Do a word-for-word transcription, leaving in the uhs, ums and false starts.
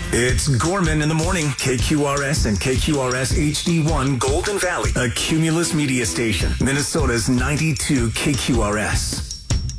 It's Gorman in the morning. K Q R S and K Q R S H D one Golden Valley, a Cumulus media station. Minnesota's ninety-two K Q R S.